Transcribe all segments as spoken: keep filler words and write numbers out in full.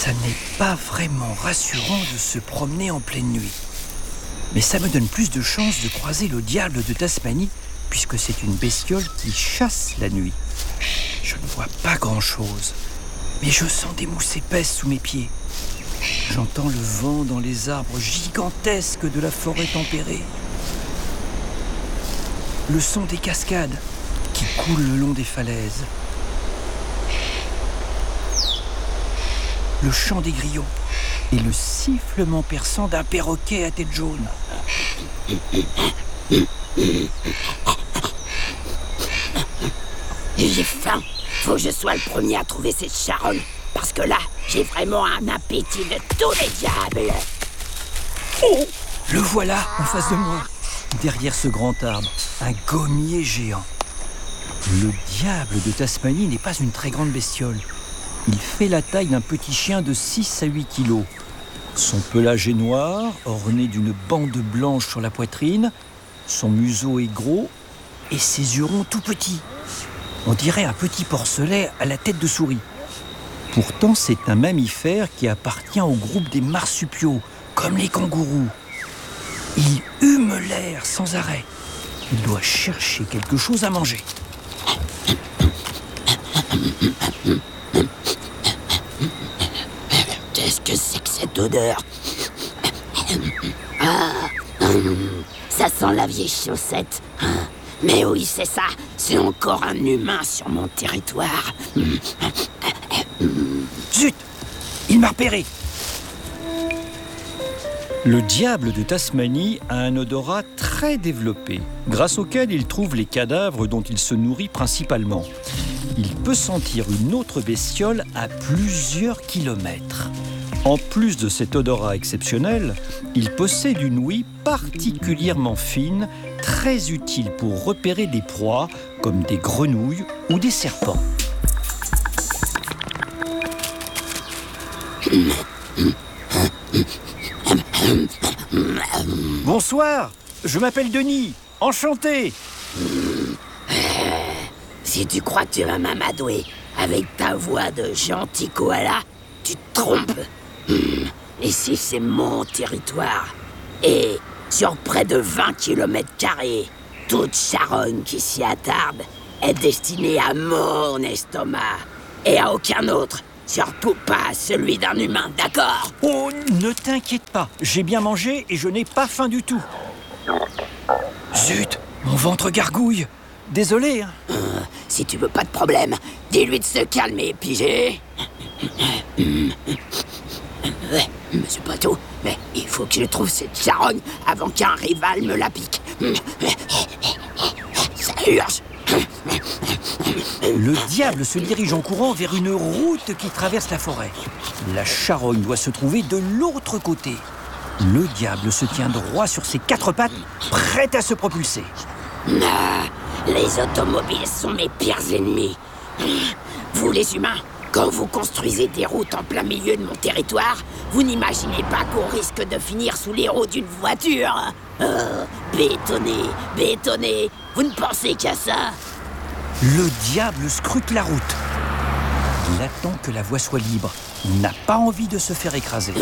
Ça n'est pas vraiment rassurant de se promener en pleine nuit. Mais ça me donne plus de chances de croiser le diable de Tasmanie, puisque c'est une bestiole qui chasse la nuit. Je ne vois pas grand-chose, mais je sens des mousses épaisses sous mes pieds. J'entends le vent dans les arbres gigantesques de la forêt tempérée. Le son des cascades qui coulent le long des falaises. Le chant des grillons et le sifflement perçant d'un perroquet à tête jaune. J'ai faim. Faut que je sois le premier à trouver cette charogne. Parce que là, j'ai vraiment un appétit de tous les diables. Oh, le voilà en face de moi, derrière ce grand arbre, un gommier géant. Le diable de Tasmanie n'est pas une très grande bestiole. Il fait la taille d'un petit chien de six à huit kilos. Son pelage est noir, orné d'une bande blanche sur la poitrine. Son museau est gros et ses hurons tout petits. On dirait un petit porcelet à la tête de souris. Pourtant, c'est un mammifère qui appartient au groupe des marsupiaux, comme les kangourous. Il hume l'air sans arrêt. Il doit chercher quelque chose à manger. Qu'est-ce que c'est que cette odeur? Ah, ça sent la vieille chaussette. Mais oui, c'est ça. C'est encore un humain sur mon territoire. Zut! Il m'a repéré! Le diable de Tasmanie a un odorat très développé, grâce auquel il trouve les cadavres dont il se nourrit principalement. Il peut sentir une autre bestiole à plusieurs kilomètres. En plus de cet odorat exceptionnel, il possède une ouïe particulièrement fine, très utile pour repérer des proies comme des grenouilles ou des serpents. Bonsoir, je m'appelle Denis, enchanté. Si tu crois que tu vas m'amadouer avec ta voix de gentil koala, tu te trompes. Ici, c'est mon territoire. Et sur près de vingt kilomètres carrés, toute charogne qui s'y attarde est destinée à mon estomac et à aucun autre. Surtout pas celui d'un humain, d'accord? Oh, ne t'inquiète pas, j'ai bien mangé et je n'ai pas faim du tout. Zut, mon ventre gargouille. Désolé, hein. Euh, si tu veux pas de problème, dis-lui de se calmer, pigé. Ouais, mais c'est pas tout. Mais il faut que je trouve cette charogne avant qu'un rival me la pique. Ça urge. Le diable se dirige en courant vers une route qui traverse la forêt. La charogne doit se trouver de l'autre côté. Le diable se tient droit sur ses quatre pattes, prêt à se propulser. Ah, les automobiles sont mes pires ennemis. Vous les humains, quand vous construisez des routes en plein milieu de mon territoire, vous n'imaginez pas qu'on risque de finir sous les roues d'une voiture. Oh, bétonné, bétonné, vous ne pensez qu'à ça? Le diable scrute la route. Il attend que la voie soit libre. Il n'a pas envie de se faire écraser.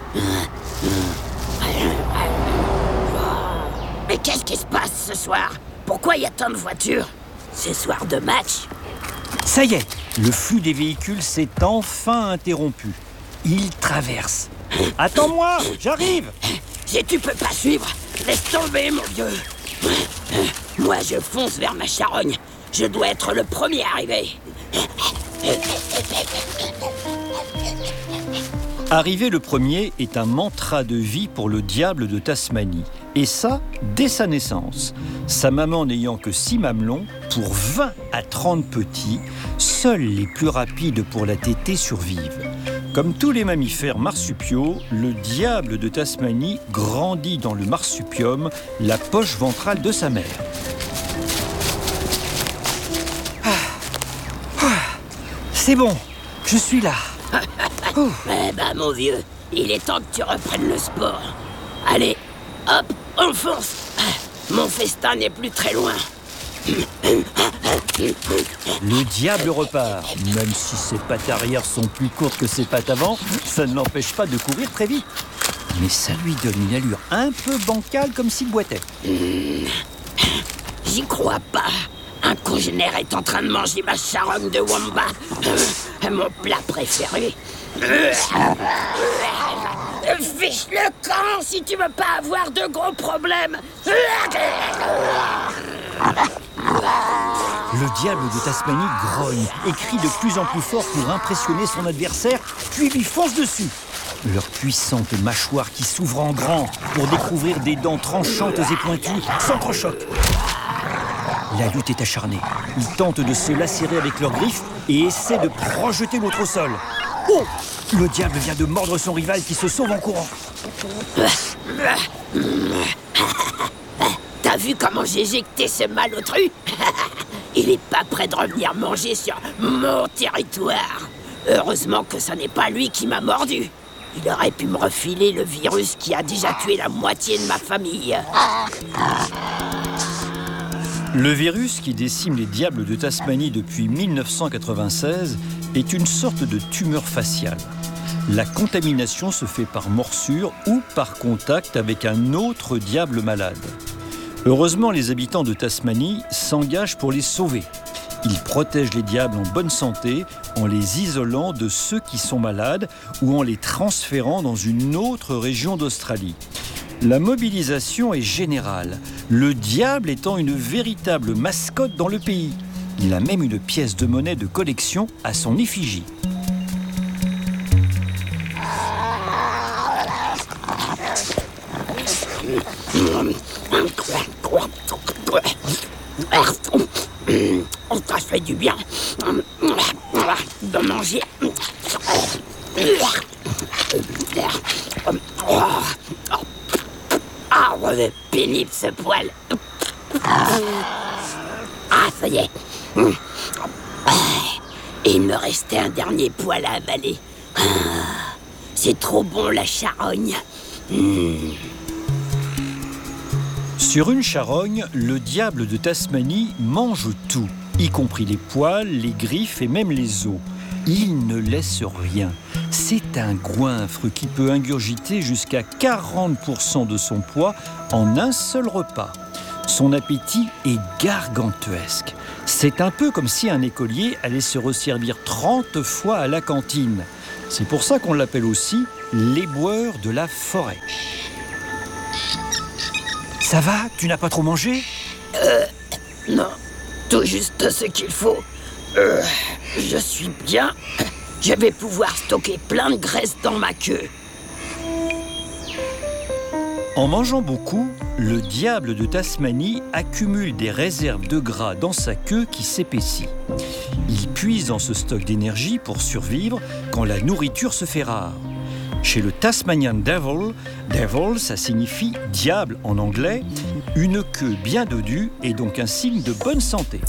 Mais qu'est-ce qui se passe ce soir? Pourquoi il y a tant de voitures? C'est soir de match? Ça y est, le flux des véhicules s'est enfin interrompu. Il traverse. Attends-moi, j'arrive! Si tu peux pas suivre, laisse tomber, mon vieux. Moi, je fonce vers ma charogne. Je dois être le premier arrivé. Arriver le premier est un mantra de vie pour le diable de Tasmanie. Et ça, dès sa naissance. Sa maman n'ayant que six mamelons, pour vingt à trente petits, seuls les plus rapides pour la téter survivent. Comme tous les mammifères marsupiaux, le diable de Tasmanie grandit dans le marsupium, la poche ventrale de sa mère. Ah. Ah. C'est bon, je suis là. Oh. Eh ben, mon vieux, il est temps que tu reprennes le sport. Allez, hop, on fonce. Mon festin n'est plus très loin. Le diable repart. Même si ses pattes arrière sont plus courtes que ses pattes avant, ça ne l'empêche pas de courir très vite. Mais ça lui donne une allure un peu bancale, comme s'il boitait. Mmh. J'y crois pas. Un congénère est en train de manger ma charogne de wombat. Euh, mon plat préféré. Euh, euh, fiche le camp si tu veux pas avoir de gros problèmes. Le diable de Tasmanie grogne et crie de plus en plus fort pour impressionner son adversaire, puis lui fonce dessus. Leur puissante mâchoire qui s'ouvre en grand pour découvrir des dents tranchantes et pointues s'entrechoquent. La lutte est acharnée. Ils tentent de se lacérer avec leurs griffes et essaient de projeter l'autre au sol. Oh! Le diable vient de mordre son rival qui se sauve en courant. T'as vu comment j'ai éjecté ce malotru? Il est pas prêt de revenir manger sur mon territoire. Heureusement que ce n'est pas lui qui m'a mordu. Il aurait pu me refiler le virus qui a déjà tué la moitié de ma famille. Le virus qui décime les diables de Tasmanie depuis mille neuf cent quatre-vingt-seize est une sorte de tumeur faciale. La contamination se fait par morsure ou par contact avec un autre diable malade. Heureusement, les habitants de Tasmanie s'engagent pour les sauver. Ils protègent les diables en bonne santé en les isolant de ceux qui sont malades ou en les transférant dans une autre région d'Australie. La mobilisation est générale, le diable étant une véritable mascotte dans le pays. Il a même une pièce de monnaie de collection à son effigie. Ça fait du bien de manger. Ah, c'est pénible ce poil. Ah, ça y est. Et il me restait un dernier poil à avaler. C'est trop bon la charogne. Sur une charogne, le diable de Tasmanie mange tout, y compris les poils, les griffes et même les os. Il ne laisse rien. C'est un goinfre qui peut ingurgiter jusqu'à quarante pour cent de son poids en un seul repas. Son appétit est gargantuesque. C'est un peu comme si un écolier allait se resservir trente fois à la cantine. C'est pour ça qu'on l'appelle aussi l'éboueur de la forêt. Ça va? Tu n'as pas trop mangé? Euh, non, tout juste ce qu'il faut. Euh, je suis bien. Je vais pouvoir stocker plein de graisse dans ma queue. En mangeant beaucoup, le diable de Tasmanie accumule des réserves de gras dans sa queue qui s'épaissit. Il puise dans ce stock d'énergie pour survivre quand la nourriture se fait rare. Chez le Tasmanian Devil, Devil, ça signifie diable en anglais, une queue bien dodue est donc un signe de bonne santé.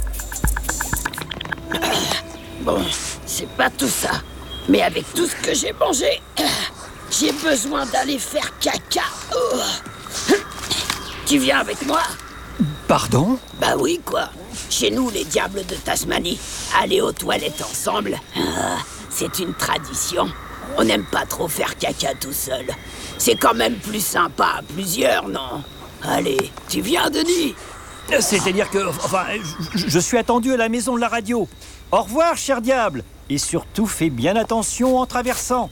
Bon, c'est pas tout ça, mais avec tout ce que j'ai mangé, j'ai besoin d'aller faire caca. Oh. Tu viens avec moi? Pardon? Bah oui, quoi. Chez nous, les diables de Tasmanie, aller aux toilettes ensemble, c'est une tradition. On n'aime pas trop faire caca tout seul. C'est quand même plus sympa à plusieurs, non? Allez, tu viens, Denis? C'est-à-dire que, enfin, je, je suis attendu à la maison de la radio. Au revoir, cher diable. Et surtout, fais bien attention en traversant.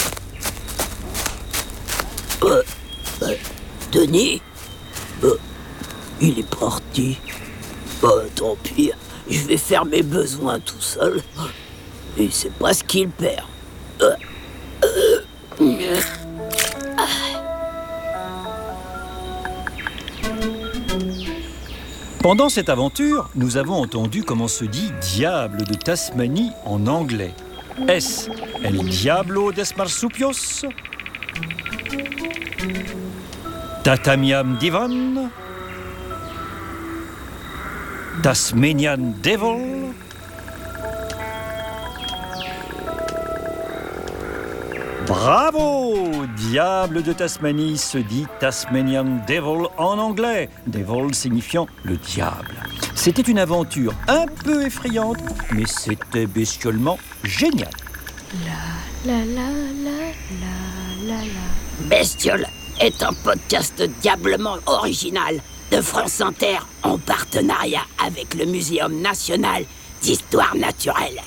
Euh, euh, Denis? euh, Il est parti. Oh, tant pis, je vais faire mes besoins tout seul. Et c'est pas ce qu'il perd. Euh, euh, euh. Pendant cette aventure, nous avons entendu comment se dit diable de Tasmanie en anglais. Est-ce el diablo des marsupios? Tatamiam divan? Tasmanian devil? Bravo! Diable de Tasmanie se dit Tasmanian Devil en anglais. Devil signifiant le diable. C'est C'était une aventure un peu effrayante, mais c'était bestiolement génial. La la la la la la la. Bestiole est un podcast diablement original de France Inter en partenariat avec le Muséum national d'histoire naturelle.